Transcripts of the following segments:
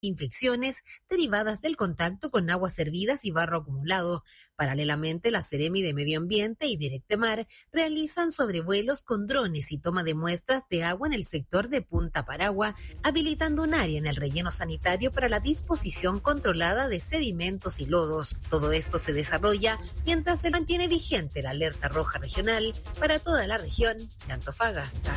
infecciones derivadas del contacto con aguas servidas y barro acumulado. Paralelamente, la Seremi de Medio Ambiente y Directemar realizan sobrevuelos con drones y toma de muestras de agua en el sector de Punta Paragua, habilitando un área en el relleno sanitario para la disposición controlada de sedimentos y lodos. Todo esto se desarrolla mientras se mantiene vigente la alerta roja regional para toda la región de Antofagasta.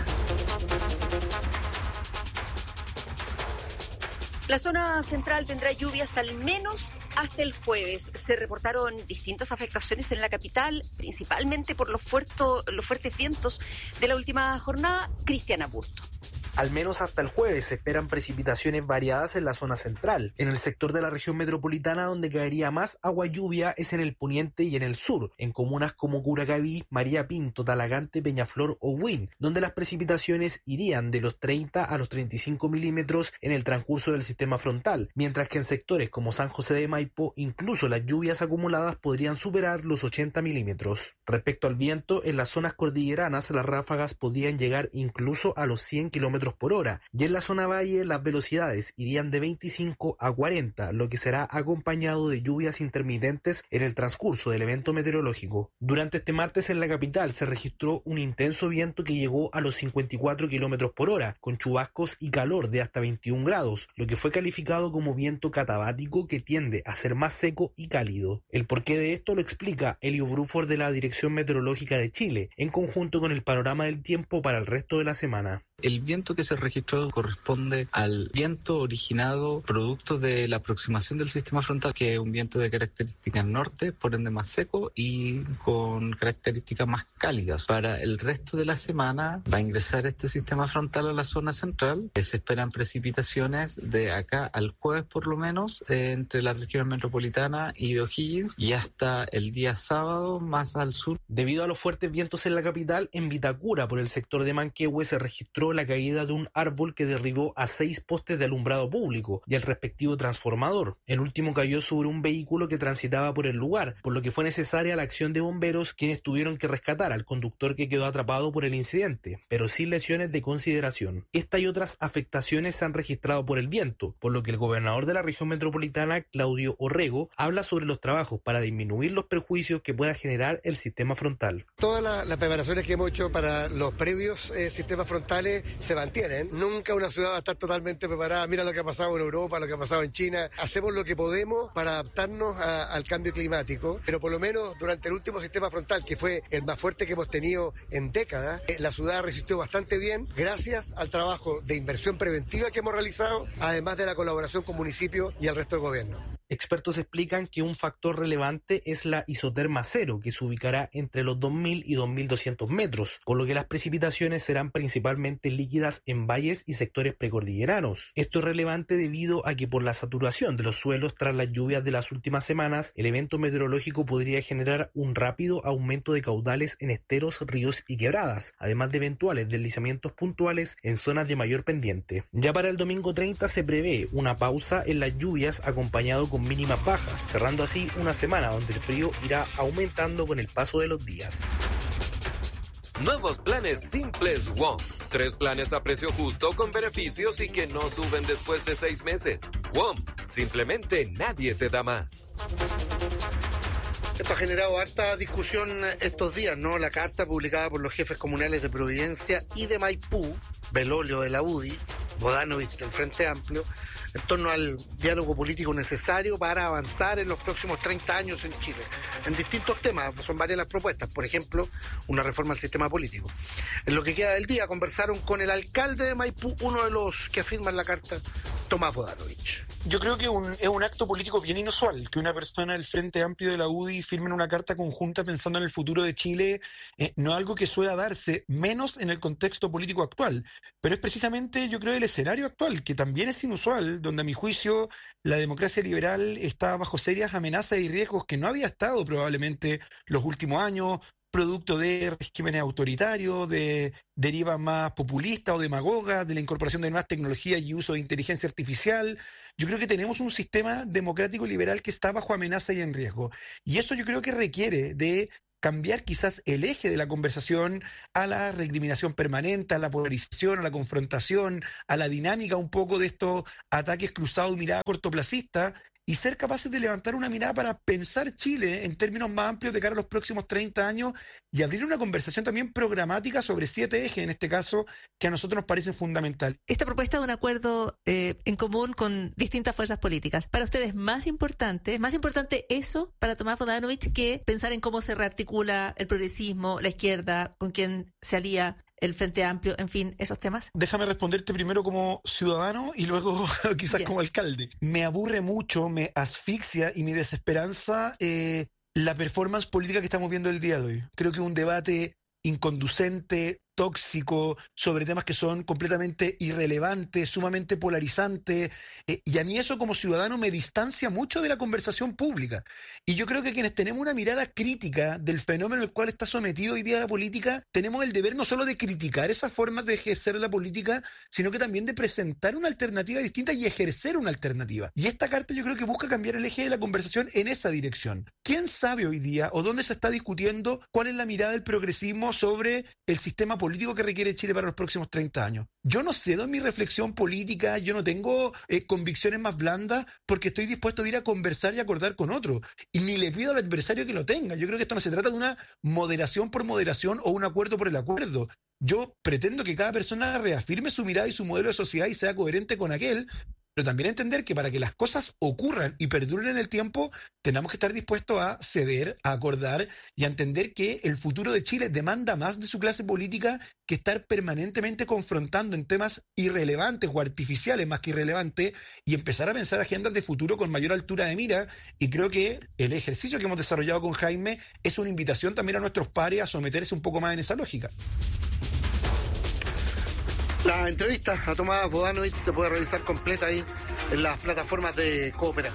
La zona central tendrá lluvias al menos hasta el jueves. Se reportaron distintas afectaciones en la capital, principalmente por los fuertes vientos de la última jornada. Cristiana Burto. Al menos hasta el jueves se esperan precipitaciones variadas en la zona central. En el sector de la región metropolitana donde caería más agua lluvia es en el poniente y en el sur, en comunas como Curacaví, María Pinto, Talagante, Peñaflor o Buin, donde las precipitaciones irían de los 30 a los 35 milímetros en el transcurso del sistema frontal, mientras que en sectores como San José de Maipo incluso las lluvias acumuladas podrían superar los 80 milímetros. Respecto al viento, en las zonas cordilleranas las ráfagas podrían llegar incluso a los 100 kilómetros por hora, y en la zona valle las velocidades irían de 25 a 40, lo que será acompañado de lluvias intermitentes en el transcurso del evento meteorológico. Durante este martes en la capital se registró un intenso viento que llegó a los 54 kilómetros por hora, con chubascos y calor de hasta 21 grados, lo que fue calificado como viento catabático que tiende a ser más seco y cálido. El porqué de esto lo explica Elio Bruford de la Dirección Meteorológica de Chile, en conjunto con el panorama del tiempo para el resto de la semana. El viento que se registró corresponde al viento originado producto de la aproximación del sistema frontal, que es un viento de características norte, por ende más seco y con características más cálidas. Para el resto de la semana va a ingresar este sistema frontal a la zona central. Se esperan precipitaciones de acá al jueves por lo menos entre la región metropolitana y de O'Higgins y hasta el día sábado más al sur. Debido a los fuertes vientos en la capital, en Vitacura, por el sector de Manquehue, se registró la caída de un árbol que derribó a 6 postes de alumbrado público y el respectivo transformador. El último cayó sobre un vehículo que transitaba por el lugar, por lo que fue necesaria la acción de bomberos, quienes tuvieron que rescatar al conductor que quedó atrapado por el incidente, pero sin lesiones de consideración. Esta y otras afectaciones se han registrado por el viento, por lo que el gobernador de la región metropolitana, Claudio Orrego, habla sobre los trabajos para disminuir los perjuicios que pueda generar el sistema frontal. Todas las preparaciones que hemos hecho para los previos sistemas frontales se mantienen. Nunca una ciudad va a estar totalmente preparada. Mira lo que ha pasado en Europa, lo que ha pasado en China. Hacemos lo que podemos para adaptarnos al cambio climático, pero por lo menos durante el último sistema frontal, que fue el más fuerte que hemos tenido en décadas, la ciudad resistió bastante bien gracias al trabajo de inversión preventiva que hemos realizado, además de la colaboración con municipios y el resto del gobierno. Expertos explican que un factor relevante es la isoterma cero, que se ubicará entre los 2.000 y 2.200 metros, por lo que las precipitaciones serán principalmente líquidas en valles y sectores precordilleranos. Esto es relevante debido a que por la saturación de los suelos tras las lluvias de las últimas semanas, el evento meteorológico podría generar un rápido aumento de caudales en esteros, ríos y quebradas, además de eventuales deslizamientos puntuales en zonas de mayor pendiente. Ya para el domingo 30 se prevé una pausa en las lluvias acompañado con mínimas bajas, cerrando así una semana donde el frío irá aumentando con el paso de los días. Nuevos planes simples WOM. 3 planes a precio justo con beneficios y que no suben después de 6 meses. WOM. Simplemente nadie te da más. Esto ha generado harta discusión estos días, ¿no? La carta publicada por los jefes comunales de Providencia y de Maipú, Belolio de la UDI, Bodanovich del Frente Amplio, en torno al diálogo político necesario para avanzar en los próximos 30 años en Chile, en distintos temas. Son varias las propuestas, por ejemplo, una reforma al sistema político. En lo que queda del día conversaron con el alcalde de Maipú, uno de los que firman la carta, Tomás Bodanovich. Yo creo que es un acto político bien inusual que una persona del Frente Amplio de la UDI firme una carta conjunta pensando en el futuro de Chile, no algo que suele darse, menos en el contexto político actual, pero es precisamente, yo creo, el escenario actual, que también es inusual, donde a mi juicio la democracia liberal está bajo serias amenazas y riesgos que no había estado probablemente los últimos años, producto de regímenes autoritarios, de derivas más populistas o demagogas, de la incorporación de nuevas tecnologías y uso de inteligencia artificial. Yo creo que tenemos un sistema democrático liberal que está bajo amenaza y en riesgo. Y eso yo creo que requiere de cambiar quizás el eje de la conversación a la recriminación permanente, a la polarización, a la confrontación, a la dinámica un poco de estos ataques cruzados y mirada cortoplacista, y ser capaces de levantar una mirada para pensar Chile en términos más amplios de cara a los próximos 30 años y abrir una conversación también programática sobre 7 ejes, en este caso, que a nosotros nos parecen fundamental. Esta propuesta de un acuerdo en común con distintas fuerzas políticas, ¿para ustedes es más importante eso para Tomás Bodanovich que pensar en cómo se rearticula el progresismo, la izquierda, con quién se alía el Frente Amplio, en fin, esos temas? Déjame responderte primero como ciudadano y luego quizás como alcalde. Me aburre mucho, me asfixia y mi desesperanza la performance política que estamos viendo el día de hoy. Creo que un debate inconducente, tóxico, sobre temas que son completamente irrelevantes, sumamente polarizantes, y a mí eso como ciudadano me distancia mucho de la conversación pública. Y yo creo que quienes tenemos una mirada crítica del fenómeno al cual está sometido hoy día la política, tenemos el deber no solo de criticar esas formas de ejercer la política, sino que también de presentar una alternativa distinta y ejercer una alternativa. Y esta carta yo creo que busca cambiar el eje de la conversación en esa dirección. ¿Quién sabe hoy día o dónde se está discutiendo cuál es la mirada del progresismo sobre el sistema político que requiere Chile para los próximos 30 años? Yo no cedo en mi reflexión política, yo no tengo convicciones más blandas porque estoy dispuesto a ir a conversar y acordar con otro. Y ni le pido al adversario que lo tenga. Yo creo que esto no se trata de una moderación por moderación o un acuerdo por el acuerdo. Yo pretendo que cada persona reafirme su mirada y su modelo de sociedad y sea coherente con aquel, pero también entender que para que las cosas ocurran y perduren en el tiempo, tenemos que estar dispuestos a ceder, a acordar y a entender que el futuro de Chile demanda más de su clase política que estar permanentemente confrontando en temas irrelevantes o artificiales más que irrelevantes y empezar a pensar agendas de futuro con mayor altura de mira. Y creo que el ejercicio que hemos desarrollado con Jaime es una invitación también a nuestros pares a someterse un poco más en esa lógica. La entrevista a Tomás Bodanovich se puede revisar completa ahí en las plataformas de Coopera.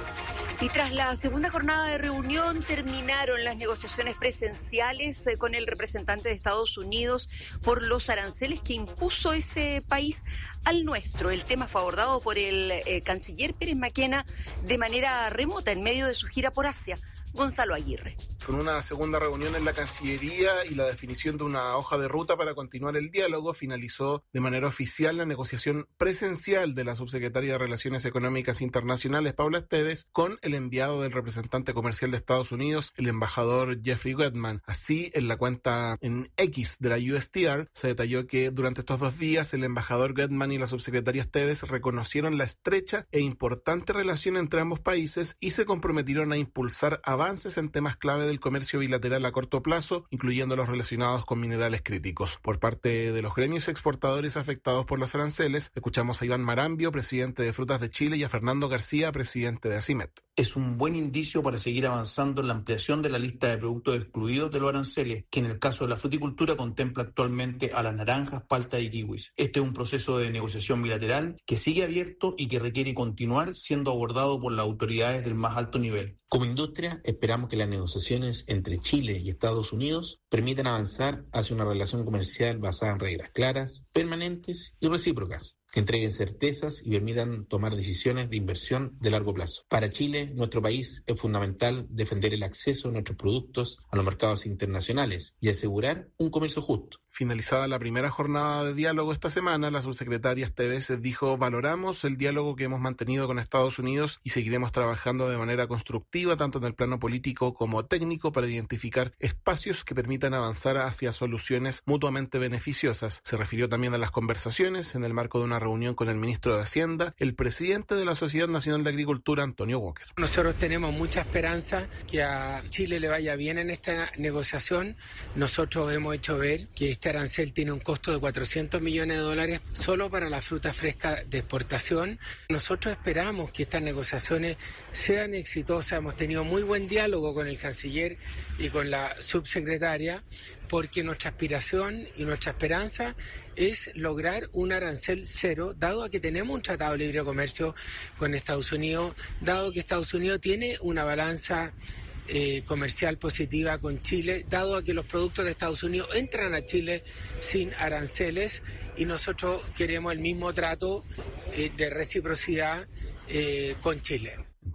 Y tras la segunda jornada de reunión terminaron las negociaciones presenciales con el representante de Estados Unidos por los aranceles que impuso ese país al nuestro. El tema fue abordado por el canciller Pérez Maquena de manera remota en medio de su gira por Asia. Gonzalo Aguirre. Con una segunda reunión en la Cancillería y la definición de una hoja de ruta para continuar el diálogo, finalizó de manera oficial la negociación presencial de la subsecretaria de Relaciones Económicas Internacionales, Paula Estévez, con el enviado del representante comercial de Estados Unidos, el embajador Jeffrey Gutman. Así, en la cuenta en X de la USTR, se detalló que durante estos 2 días el embajador Gutman y la subsecretaria Estévez reconocieron la estrecha e importante relación entre ambos países y se comprometieron a impulsar avances en temas clave del comercio bilateral a corto plazo, incluyendo los relacionados con minerales críticos. Por parte de los gremios exportadores afectados por los aranceles, escuchamos a Iván Marambio, presidente de Frutas de Chile, y a Fernando García, presidente de ACIMET. Es un buen indicio para seguir avanzando en la ampliación de la lista de productos excluidos de los aranceles, que en el caso de la fruticultura contempla actualmente a las naranjas, paltas y kiwis. Este es un proceso de negociación bilateral que sigue abierto y que requiere continuar siendo abordado por las autoridades del más alto nivel. Como industria, esperamos que las negociaciones entre Chile y Estados Unidos permitan avanzar hacia una relación comercial basada en reglas claras, permanentes y recíprocas, que entreguen certezas y permitan tomar decisiones de inversión de largo plazo. Para Chile, nuestro país, es fundamental defender el acceso de nuestros productos a los mercados internacionales y asegurar un comercio justo. Finalizada la primera jornada de diálogo esta semana, la subsecretaria Estévez dijo: valoramos el diálogo que hemos mantenido con Estados Unidos y seguiremos trabajando de manera constructiva tanto en el plano político como técnico para identificar espacios que permitan avanzar hacia soluciones mutuamente beneficiosas. Se refirió también a las conversaciones en el marco de una reunión con el ministro de Hacienda, el presidente de la Sociedad Nacional de Agricultura, Antonio Walker. Nosotros tenemos mucha esperanza que a Chile le vaya bien en esta negociación. Nosotros hemos hecho ver que este arancel tiene un costo de $400 millones solo para la fruta fresca de exportación. Nosotros esperamos que estas negociaciones sean exitosas. Hemos tenido muy buen diálogo con el canciller y con la subsecretaria, porque nuestra aspiración y nuestra esperanza es lograr un arancel cero, dado a que tenemos un tratado de libre comercio con Estados Unidos, dado que Estados Unidos tiene una balanza comercial positiva con Chile, dado a que los productos de Estados Unidos entran a Chile sin aranceles, y nosotros queremos el mismo trato de reciprocidad con Chile. En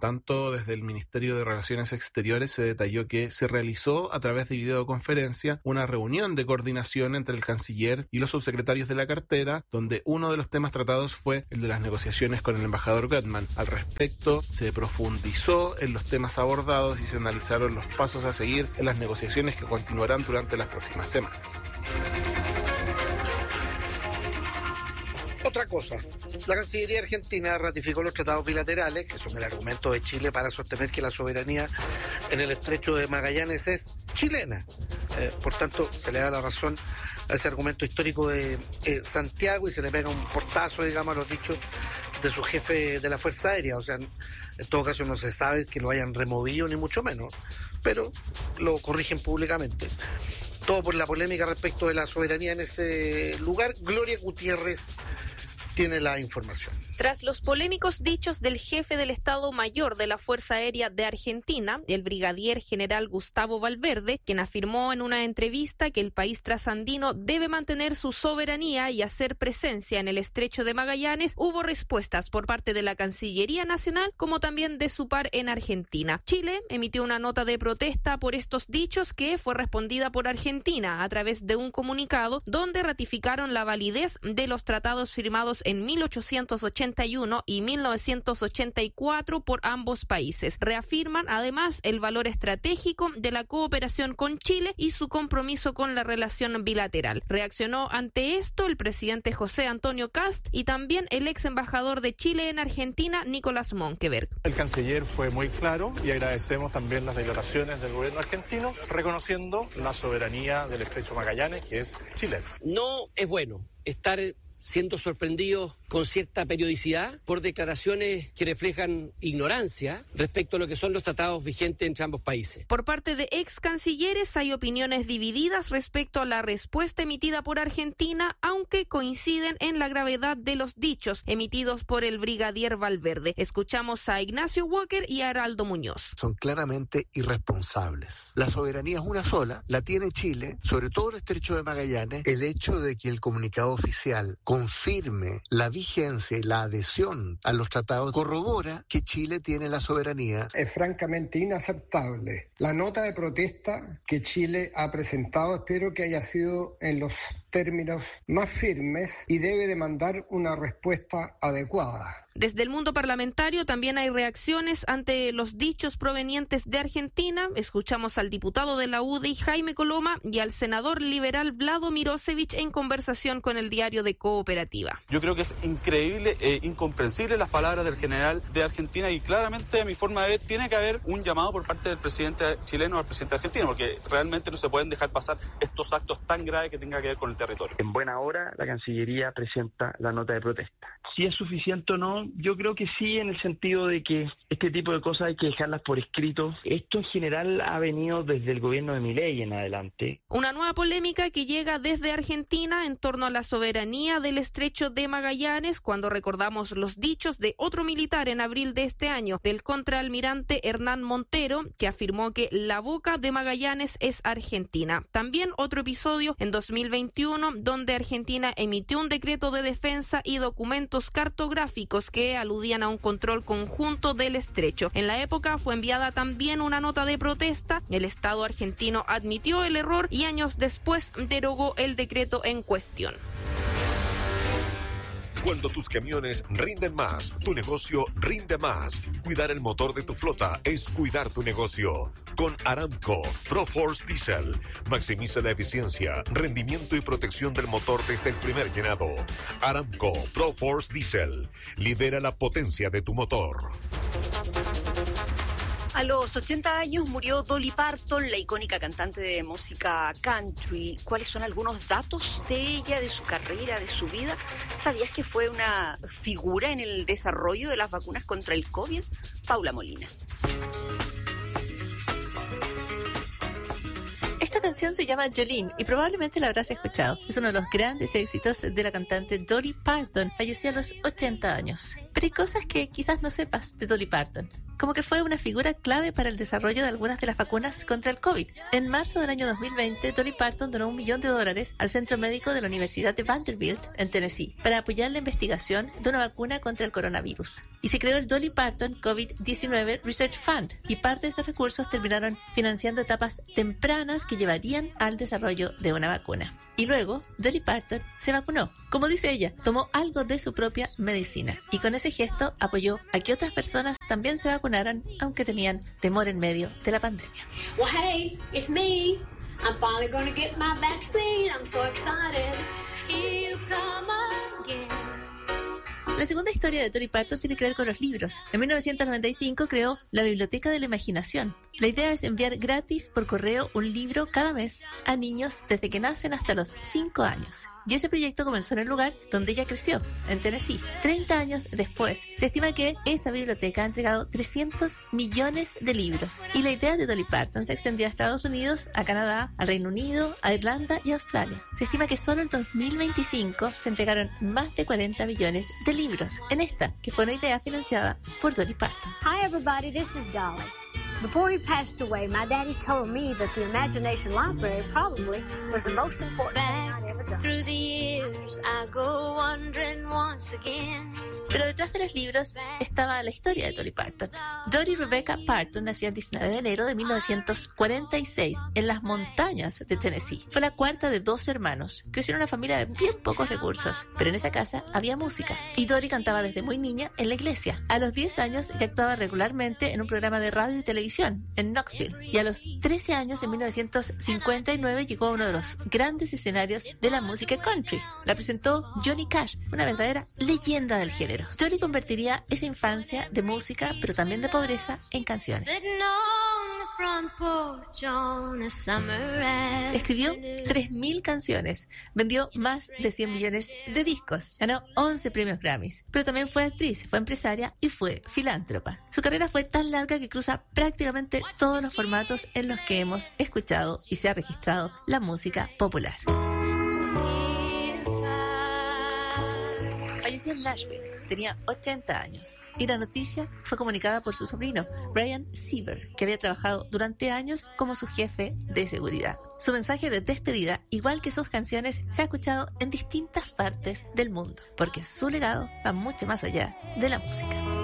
tanto, desde el Ministerio de Relaciones Exteriores se detalló que se realizó a través de videoconferencia una reunión de coordinación entre el canciller y los subsecretarios de la cartera, donde uno de los temas tratados fue el de las negociaciones con el embajador Göttman. Al respecto, se profundizó en los temas abordados y se analizaron los pasos a seguir en las negociaciones que continuarán durante las próximas semanas. Otra cosa, la Cancillería Argentina ratificó los tratados bilaterales, que son el argumento de Chile para sostener que la soberanía en el estrecho de Magallanes es chilena. Por tanto, se le da la razón a ese argumento histórico de Santiago y se le pega un portazo, digamos, a los dichos de su jefe de la Fuerza Aérea. O sea, en todo caso no se sabe que lo hayan removido ni mucho menos, pero lo corrigen públicamente. Todo por la polémica respecto de la soberanía en ese lugar. Gloria Gutiérrez tiene la información. Tras los polémicos dichos del jefe del Estado Mayor de la Fuerza Aérea de Argentina, el brigadier general Gustavo Valverde, quien afirmó en una entrevista que el país trasandino debe mantener su soberanía y hacer presencia en el estrecho de Magallanes, hubo respuestas por parte de la Cancillería Nacional como también de su par en Argentina. Chile emitió una nota de protesta por estos dichos que fue respondida por Argentina a través de un comunicado donde ratificaron la validez de los tratados firmados en 1881 y 1984 por ambos países. Reafirman además el valor estratégico de la cooperación con Chile y su compromiso con la relación bilateral. Reaccionó ante esto el presidente José Antonio Kast y también el ex embajador de Chile en Argentina, Nicolás Monkeberg. El canciller fue muy claro y agradecemos también las declaraciones del gobierno argentino reconociendo la soberanía del estrecho Magallanes, que es chileno. No es bueno estar siendo sorprendidos con cierta periodicidad por declaraciones que reflejan ignorancia respecto a lo que son los tratados vigentes entre ambos países. Por parte de ex cancilleres hay opiniones divididas respecto a la respuesta emitida por Argentina, aunque coinciden en la gravedad de los dichos emitidos por el brigadier Valverde. Escuchamos a Ignacio Walker y a Heraldo Muñoz. Son claramente irresponsables. La soberanía es una sola, la tiene Chile, sobre todo el estrecho de Magallanes. El hecho de que el comunicado oficial confirme la vigencia y la adhesión a los tratados corrobora que Chile tiene la soberanía. Es francamente inaceptable la nota de protesta que Chile ha presentado. Espero que haya sido en los términos más firmes y debe demandar una respuesta adecuada. Desde el mundo parlamentario también hay reacciones ante los dichos provenientes de Argentina. Escuchamos al diputado de la UDI, Jaime Coloma, y al senador liberal Vlado Mirosevich en conversación con el diario de Cooperativa. Yo creo que es increíble e incomprensible las palabras del general de Argentina y claramente, a mi forma de ver, tiene que haber un llamado por parte del presidente chileno al presidente argentino, porque realmente no se pueden dejar pasar estos actos tan graves que tengan que ver con el territorio. En buena hora, la Cancillería presenta la nota de protesta. Si es suficiente o no, yo creo que sí, en el sentido de que este tipo de cosas hay que dejarlas por escrito. Esto en general ha venido desde el gobierno de Milei en adelante. Una nueva polémica que llega desde Argentina en torno a la soberanía del estrecho de Magallanes, cuando recordamos los dichos de otro militar en abril de este año, del contraalmirante Hernán Montero, que afirmó que la boca de Magallanes es Argentina. También otro episodio en 2021, donde Argentina emitió un decreto de defensa y documentos cartográficos que aludían a un control conjunto del estrecho. En la época fue enviada también una nota de protesta. El Estado argentino admitió el error y años después derogó el decreto en cuestión. Cuando tus camiones rinden más, tu negocio rinde más. Cuidar el motor de tu flota es cuidar tu negocio. Con Aramco ProForce Diesel, maximiza la eficiencia, rendimiento y protección del motor desde el primer llenado. Aramco ProForce Diesel, lidera la potencia de tu motor. A los 80 años murió Dolly Parton, la icónica cantante de música country. ¿Cuáles son algunos datos de ella, de su carrera, de su vida? ¿Sabías que fue una figura en el desarrollo de las vacunas contra el COVID? Paula Molina. Esta canción se llama Jolene y probablemente la habrás escuchado. Es uno de los grandes éxitos de la cantante Dolly Parton. Falleció a los 80 años. Pero hay cosas que quizás no sepas de Dolly Parton. Como que fue una figura clave para el desarrollo de algunas de las vacunas contra el COVID. En marzo del año 2020, Dolly Parton donó $1 millón al Centro Médico de la Universidad de Vanderbilt, en Tennessee, para apoyar la investigación de una vacuna contra el coronavirus. Y se creó el Dolly Parton COVID-19 Research Fund, y parte de estos recursos terminaron financiando etapas tempranas que llevarían al desarrollo de una vacuna. Y luego, Dolly Parton se vacunó. Como dice ella, tomó algo de su propia medicina y con ese gesto apoyó a que otras personas también se vacunaran, aunque tenían temor en medio de la pandemia. Well, hey, it's me. I'm finally going to get my vaccine. I'm so excited. Here you come again. La segunda historia de Dolly Parton tiene que ver con los libros. En 1995 creó la Biblioteca de la Imaginación. La idea es enviar gratis por correo un libro cada mes a niños desde que nacen hasta los 5 años. Y ese proyecto comenzó en el lugar donde ella creció, en Tennessee. 30 años después, se estima que esa biblioteca ha entregado 300 millones de libros. Y la idea de Dolly Parton se extendió a Estados Unidos, a Canadá, al Reino Unido, a Irlanda y a Australia. Se estima que solo en 2025 se entregaron más de 40 millones de libros en esta, que fue una idea financiada por Dolly Parton. Hi everybody, this is Dolly. Before he passed away, my daddy told me that the Imagination Library probably was the most important thing I'd ever done. Through the years, I go wandering once again. Pero detrás de los libros estaba la historia de Dolly Parton. Dolly Rebecca Parton nació el 19 de enero de 1946 en las montañas de Tennessee. Fue la cuarta de 2 hermanos. Creció en una familia de bien pocos recursos, pero en esa casa había música. Y Dolly cantaba desde muy niña en la iglesia. A los 10 años ya actuaba regularmente en un programa de radio y televisión en Knoxville. Y a los 13 años, en 1959, llegó a uno de los grandes escenarios de la música country. La presentó Johnny Cash, una verdadera leyenda del género. Dolly convertiría esa infancia de música, pero también de pobreza, en canciones. Escribió 3.000 canciones, vendió más de 100 millones de discos, ganó 11 premios Grammys, pero también fue actriz, fue empresaria y fue filántropa. Su carrera fue tan larga que cruza prácticamente todos los formatos en los que hemos escuchado y se ha registrado la música popular. Falleció en Nashville. Tenía 80 años y la noticia fue comunicada por su sobrino, Brian Siever, que había trabajado durante años como su jefe de seguridad. Su mensaje de despedida, igual que sus canciones, se ha escuchado en distintas partes del mundo, porque su legado va mucho más allá de la música.